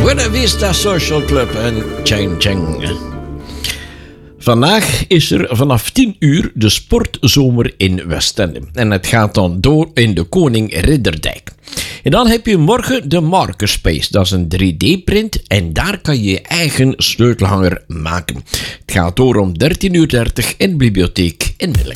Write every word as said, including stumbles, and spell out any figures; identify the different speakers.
Speaker 1: Buena Vista Social Club en Chang Chang. Vandaag is er vanaf tien uur de sportzomer in Westende. En het gaat dan door in de Koning Ridderdijk. En dan heb je morgen de Markerspace. Dat is een drie D-print en daar kan je je eigen sleutelhanger maken. Het gaat door om dertien uur dertig in de bibliotheek in Willem.